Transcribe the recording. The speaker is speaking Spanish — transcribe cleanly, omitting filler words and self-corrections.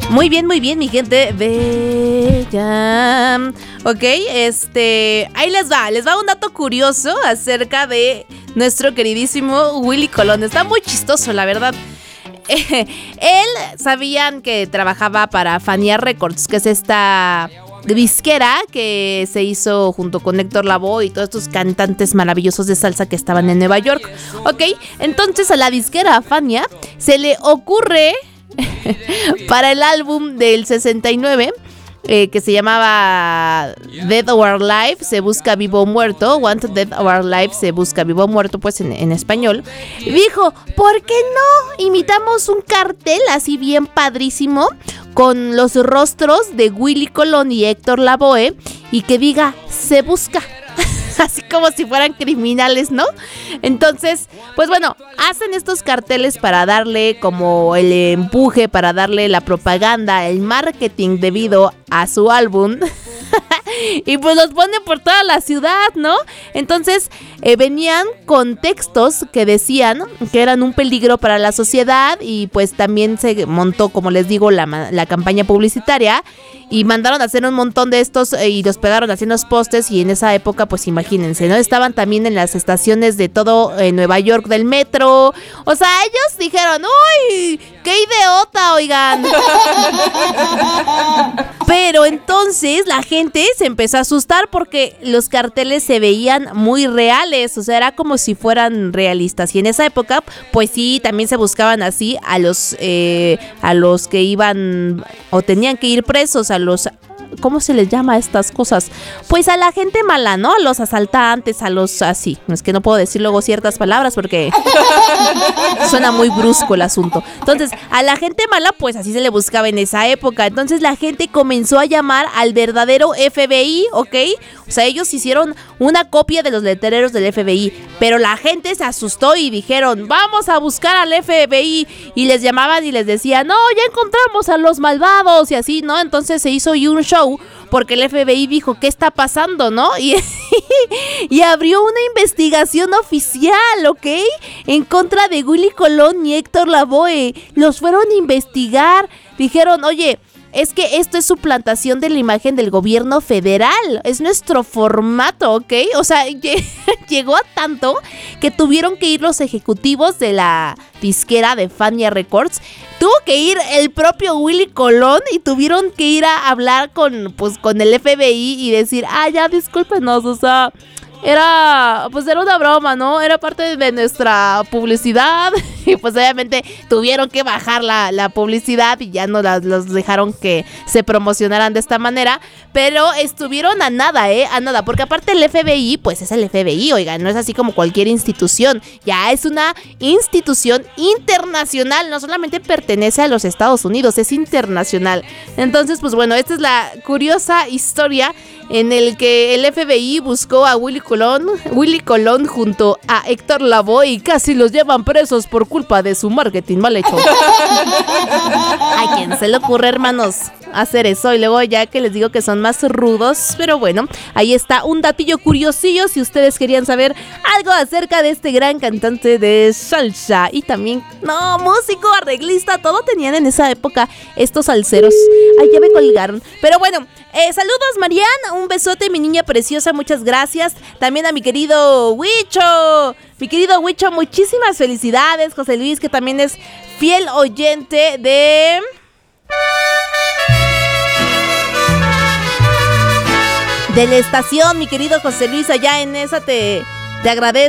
Muy bien, mi gente bella. Ok, ahí les va un dato curioso acerca de nuestro queridísimo Willy Colón. Está muy chistoso, la verdad. Él, sabían que trabajaba para Fania Records, que es esta disquera que se hizo junto con Héctor Lavoe y todos estos cantantes maravillosos de salsa que estaban en Nueva York. Ok, entonces a la disquera Fania se le ocurre para el álbum del 69, que se llamaba Dead or Alive, se busca vivo o muerto. Want Dead or Alive, se busca vivo o muerto, pues en español. Dijo, ¿por qué no imitamos un cartel así bien padrísimo con los rostros de Willy Colón y Héctor Lavoe y que diga, se busca? Así como si fueran criminales, ¿no? Entonces, pues bueno, hacen estos carteles para darle como el empuje, para darle la propaganda, el marketing debido a su álbum. Y pues los ponen por toda la ciudad, ¿no? Entonces venían con textos que decían que eran un peligro para la sociedad. Y pues también se montó, como les digo, la campaña publicitaria. Y mandaron a hacer un montón de estos y los pegaron así en los postes. Y en esa época, pues imagínense, ¿no? Estaban también en las estaciones de todo Nueva York del metro. O sea, ellos dijeron, ¡uy! ¡Qué idiota, oigan! Pero entonces la gente se empezó a asustar porque los carteles se veían muy reales. O sea, era como si fueran realistas. Y en esa época, pues sí, también se buscaban así a los que iban o tenían que ir presos, a los... ¿Cómo se les llama a estas cosas? Pues a la gente mala, ¿no? A los asaltantes, a los así. Es que no puedo decir luego ciertas palabras porque suena muy brusco el asunto. Entonces, a la gente mala, pues así se le buscaba en esa época. Entonces la gente comenzó a llamar al verdadero FBI, ¿ok? O sea, ellos hicieron una copia de los letreros del FBI, pero la gente se asustó y dijeron, vamos a buscar al FBI. Y les llamaban y les decían, no, ya encontramos a los malvados y así, ¿no? Entonces se hizo un show porque el FBI dijo, ¿qué está pasando, no? Y abrió una investigación oficial, ¿ok? En contra de Willy Colón y Héctor Lavoe. Los fueron a investigar. Dijeron, oye, es que esto es suplantación de la imagen del gobierno federal. Es nuestro formato, ¿ok? O sea, llegó a tanto que tuvieron que ir los ejecutivos de la disquera de Fania Records. Tuvo que ir el propio Willy Colón y tuvieron que ir a hablar con el FBI y decir, ya discúlpenos, o sea, era una broma, ¿no? Era parte de nuestra publicidad. Y pues obviamente tuvieron que bajar la publicidad y ya no los dejaron que se promocionaran de esta manera. Pero estuvieron a nada, a nada. Porque aparte el FBI, pues es el FBI, oigan, no es así como cualquier institución. Ya es una institución internacional. No solamente pertenece a los Estados Unidos, es internacional. Entonces, pues bueno, esta es la curiosa historia en el que el FBI buscó a Willy Colón junto a Héctor Lavoe y casi los llevan presos por culpa de su marketing mal hecho. ¿A quién se le ocurre, hermanos, hacer eso? Y luego ya que les digo que son más rudos, pero bueno, ahí está un datillo curiosillo si ustedes querían saber algo acerca de este gran cantante de salsa y también, músico, arreglista, todo tenían en esa época estos salseros. Ay, ya me colgaron. Pero bueno, saludos, Marian, un besote, mi niña preciosa, muchas gracias. También a mi querido Huicho. Mi querido Huicho, muchísimas felicidades. José Luis, que también es fiel oyente de la estación, mi querido José Luis, allá en esa te agradezco.